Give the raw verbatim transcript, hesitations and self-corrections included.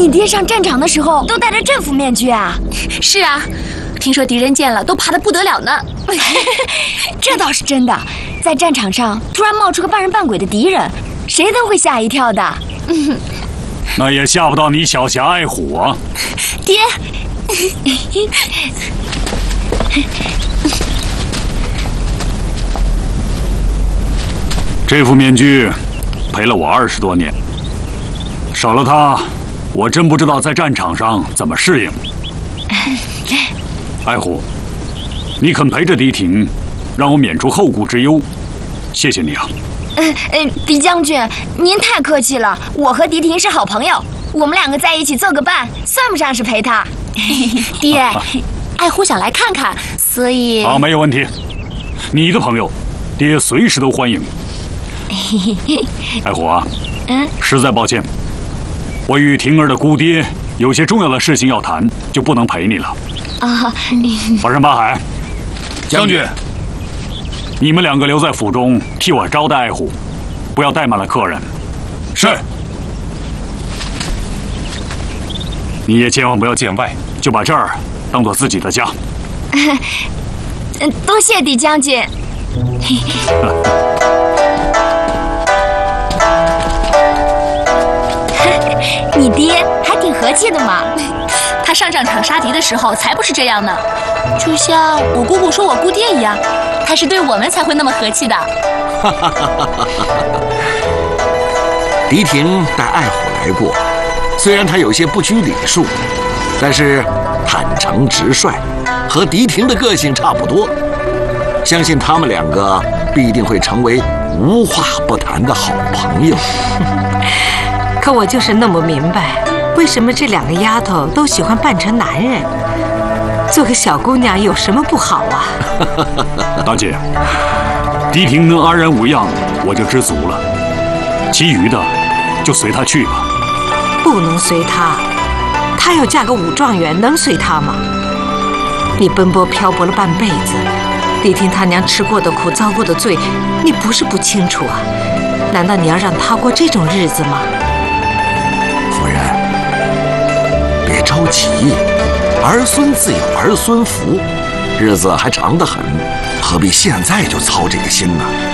你爹上战场的时候都戴着战俘面具啊？ 是啊，听说敌人见了都怕得不得了呢。 这倒是真的，在战场上突然冒出个半人半鬼的敌人，谁都会吓一跳的。嗯， 那也吓不到你小侠爱虎啊， 爹。 这副面具陪了我二十多年，少了它，我真不知道在战场上怎么适应。爱虎，你肯陪着狄婷，让我免除后顾之忧，谢谢你啊。 呃呃，狄将军，您太客气了。我和狄婷是好朋友，我们两个在一起做个伴，算不上是陪他。 爹，爱虎想来看看，所以…… 啊，没有问题。你的朋友，爹随时都欢迎。爱虎啊，嗯，实在抱歉，我与婷儿的姑爹有些重要的事情要谈，就不能陪你了。啊，华山八海， 将军， 你们两个留在府中替我招待爱虎，不要怠慢了客人。 是。 你也千万不要见外，就把这儿当做自己的家。 嗯，多谢狄将军。你爹还挺和气的嘛。 他上战场杀敌的时候才不是这样呢，就像我姑姑说我姑爹一样，他是对我们才会那么和气的。 狄婷带爱虎来过，虽然他有些不拘礼数，但是坦诚直率，和狄婷的个性差不多。相信他们两个必定会成为无话不谈的好朋友。 可我就是弄不明白，为什么这两个丫头都喜欢扮成男人？做个小姑娘有什么不好啊？ 大姐，狄婷能安然无恙，我就知足了。其余的就随她去吧。 不能随她，她要嫁个武状元，能随她吗？你奔波漂泊了半辈子，狄婷她娘吃过的苦，遭过的罪，你不是不清楚啊？难道你要让她过这种日子吗？ 夫人，别着急，儿孙自有儿孙福，日子还长得很，何必现在就操这个心呢？